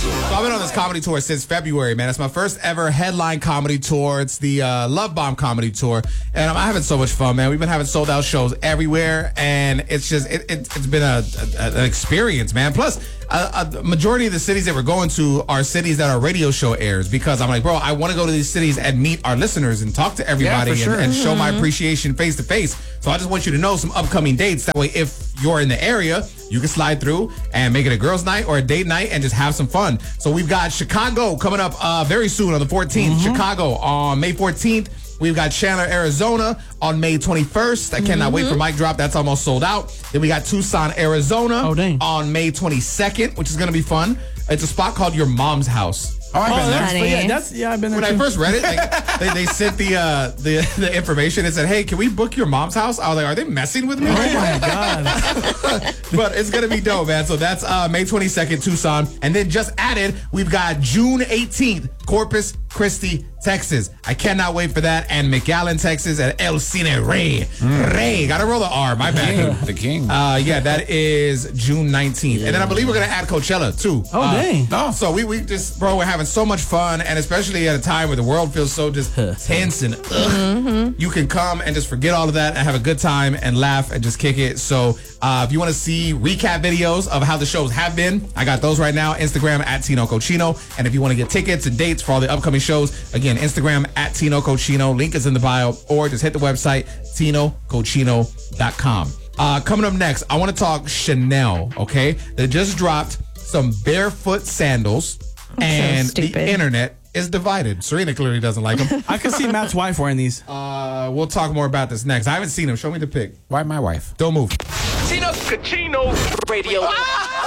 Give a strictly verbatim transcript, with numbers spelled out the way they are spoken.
So I've been on this comedy tour since February, man. It's my first ever headline comedy tour. It's the uh, Love Bomb comedy tour. And I'm having so much fun, man. We've been having sold out shows everywhere. And it's just, it, it, it's been a, a, an experience, man. Plus, a, a majority of the cities that we're going to are cities that our radio show airs, because I'm like, bro, I want to go to these cities and meet our listeners and talk to everybody yeah, sure. and, and mm-hmm. show my appreciation face to face. So I just want you to know some upcoming dates. That way, if you're in the area, you can slide through and make it a girls' night or a date night and just have some fun. So we've got Chicago coming up uh, very soon on the fourteenth. Mm-hmm. Chicago on May fourteenth. We've got Chandler, Arizona on May twenty-first. I cannot mm-hmm. wait for Mic Drop. That's almost sold out. Then we got Tucson, Arizona oh, dang. on May twenty-second, which is going to be fun. It's a spot called Your Mom's House. Oh, I've oh, been that's, there. yeah, that's, yeah, I've been there When too. I first read it, like, they, they sent the, uh, the the information and said, hey, can we book your mom's house? I was like, are they messing with me? Oh, my God. But it's going to be dope, man. So that's uh, May twenty-second, Tucson. And then just added, we've got June eighteenth, Corpus Christi, Texas. I cannot wait for that. And McAllen, Texas at El Cine Rey. Mm. Rey. Got to roll the R. My bad. The king. Uh, yeah, that is June nineteenth. Yeah. And then I believe we're going to add Coachella, too. Oh, uh, dang. No, so we, we just, bro, we're having so much fun. And especially at a time where the world feels so just tense and ugh, mm-hmm. you can come and just forget all of that and have a good time and laugh and just kick it. So uh, if you want to see recap videos of how the shows have been, I got those right now. Instagram at Tino Cochino. And if you want to get tickets and dates for all the upcoming shows, again, Instagram at Tino Cochino. Link is in the bio, or just hit the website, tino cochino dot com. Uh, coming up next, I want to talk Chanel, okay? They just dropped some barefoot sandals, and so the internet is divided. Serena clearly doesn't like them. I can see Matt's wife wearing these. Uh, we'll talk more about this next. I haven't seen them. Show me the pic. Why my wife? Don't move. Tino Cochino Radio. Ah!